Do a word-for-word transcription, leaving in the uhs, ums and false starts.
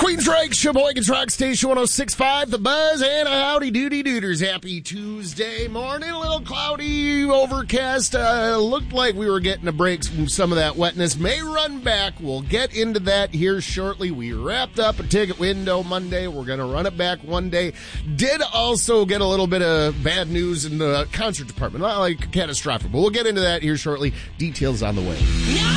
Queensryche, Sheboygan's Rock Station one oh six point five, The Buzz, and a howdy doody dooders. Happy Tuesday morning. A little cloudy, overcast. Uh, looked like we were getting a break from some of that wetness. May run back. We'll get into that here shortly. We wrapped up a ticket window Monday. We're going to run it back one day. Did also get a little bit of bad news in the concert department. Not like catastrophic, but we'll get into that here shortly. Details on the way.